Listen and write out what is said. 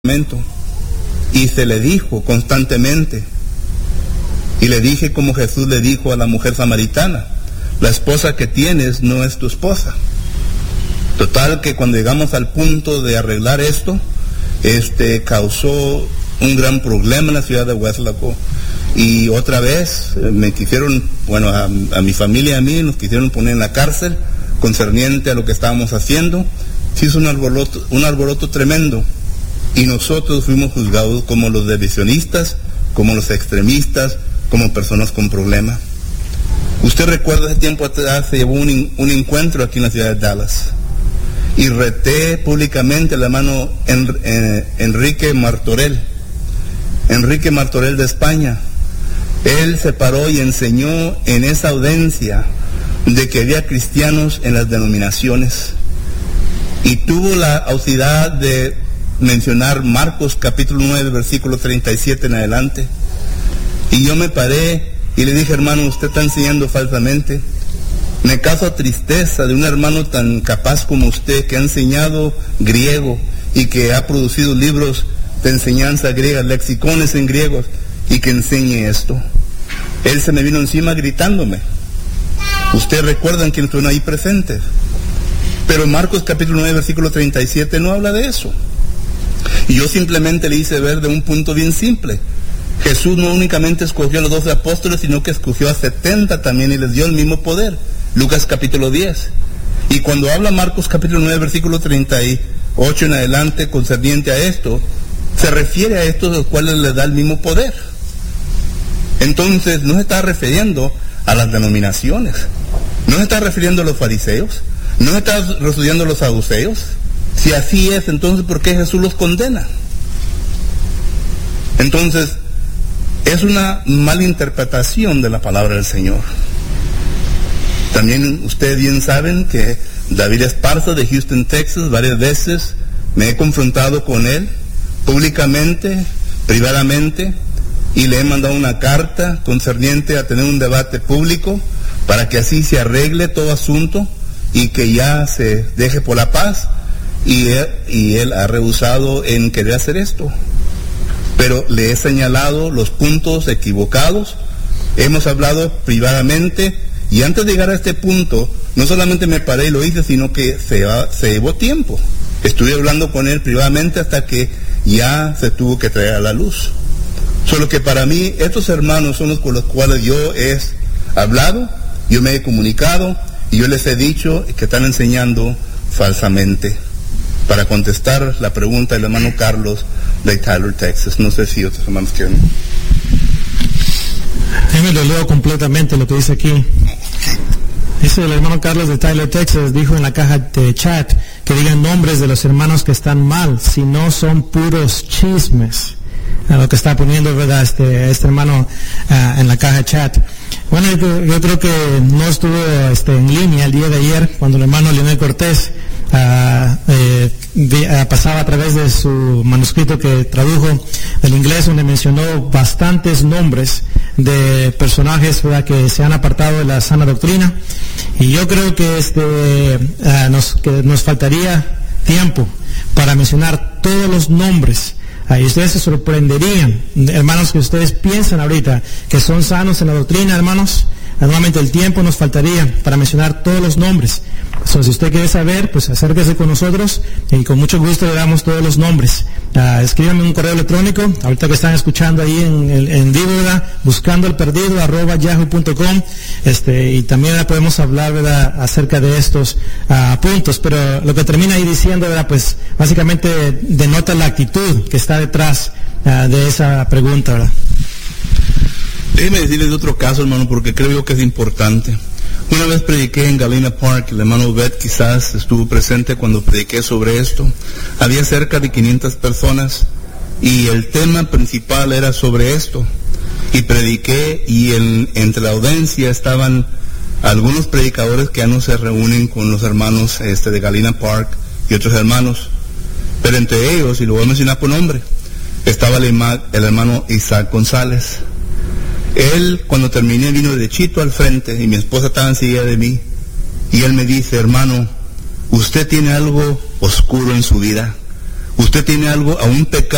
y se le dijo constantemente, y le dije como Jesús le dijo a la mujer samaritana: la esposa que tienes no es tu esposa. Total que cuando llegamos al punto de arreglar esto, causó un gran problema en la ciudad de Weslaco, y otra vez me quisieron, bueno, a mi familia y a mí nos quisieron poner en la cárcel concerniente a lo que estábamos haciendo. Se hizo un alboroto tremendo, y nosotros fuimos juzgados como los divisionistas, como los extremistas, como personas con problemas. Usted recuerda, hace tiempo atrás se llevó un encuentro aquí en la ciudad de Dallas, y reté públicamente al hermano Enrique Martorell de España. Él se paró y enseñó en esa audiencia de que había cristianos en las denominaciones, y tuvo la audacia de mencionar Marcos capítulo 9 versículo 37 en adelante. Y yo me paré y le dije: hermano, usted está enseñando falsamente. Me causa tristeza de un hermano tan capaz como usted, que ha enseñado griego y que ha producido libros de enseñanza griega, lexicones en griegos, y que enseñe esto. Él se me vino encima gritándome. Ustedes recuerdan que estuvieron ahí presentes. Pero Marcos capítulo 9 versículo 37 no habla de eso. Y yo simplemente le hice ver de un punto bien simple. Jesús no únicamente escogió a los 12 apóstoles, sino que escogió a 70 también y les dio el mismo poder. Lucas capítulo 10. Y cuando habla Marcos capítulo 9 versículo 38 en adelante concerniente a esto, se refiere a estos a los cuales les da el mismo poder. Entonces no se está refiriendo a las denominaciones, no se está refiriendo a los fariseos, no se está refiriendo a los saduceos. Si así es, entonces ¿por qué Jesús los condena? Entonces es una mala interpretación de la palabra del Señor. También ustedes bien saben que David Esparza de Houston, Texas, varias veces me he confrontado con él públicamente, privadamente, y le he mandado una carta concerniente a tener un debate público para que así se arregle todo asunto y que ya se deje por la paz, y él ha rehusado en querer hacer esto. Pero le he señalado los puntos equivocados, hemos hablado privadamente, y antes de llegar a este punto, no solamente me paré y lo hice, sino que se llevó tiempo. Estuve hablando con él privadamente hasta que ya se tuvo que traer a la luz. Solo que para mí, estos hermanos son los con los cuales yo he hablado, yo me he comunicado, y yo les he dicho que están enseñando falsamente. Para contestar la pregunta del hermano Carlos de Tyler, Texas. No sé si otros hermanos quieren. Me lo leo completamente lo que dice aquí. Dice el hermano Carlos de Tyler, Texas, dijo en la caja de chat que digan nombres de los hermanos que están mal, si no son puros chismes. A lo que está poniendo, ¿verdad? Este hermano en la caja de chat. Bueno, yo creo que no estuvo en línea el día de ayer cuando el hermano Leonel Cortés pasaba a través de su manuscrito que tradujo del inglés, donde mencionó bastantes nombres de personajes, ¿verdad?, que se han apartado de la sana doctrina. Y yo creo que nos faltaría tiempo para mencionar todos los nombres. Y ustedes se sorprenderían, hermanos, que ustedes piensan ahorita que son sanos en la doctrina, hermanos. Nuevamente el tiempo nos faltaría para mencionar todos los nombres. Si usted quiere saber, pues acérquese con nosotros y con mucho gusto le damos todos los nombres. Escríbanme un correo electrónico, ahorita que están escuchando ahí en vivo, ¿verdad?, buscandoelperdido@yahoo.com, y también podemos hablar, ¿verdad?, acerca de estos puntos, pero lo que termina ahí diciendo, ¿verdad?, pues básicamente denota la actitud que está detrás de esa pregunta, ¿verdad? Déjeme decirles de otro caso, hermano, porque creo yo que es importante. Una vez prediqué en Galena Park, el hermano Bet quizás estuvo presente cuando prediqué sobre esto. Había cerca de 500 personas y el tema principal era sobre esto. Y prediqué, y entre la audiencia estaban algunos predicadores que ya no se reúnen con los hermanos de Galena Park y otros hermanos. Pero entre ellos, y lo voy a mencionar por nombre, estaba el hermano Isaac González. Él, cuando terminé, vino derechito al frente y mi esposa estaba enseguida de mí. Y él me dice: hermano, usted tiene algo oscuro en su vida. Usted tiene algo, aún pecado.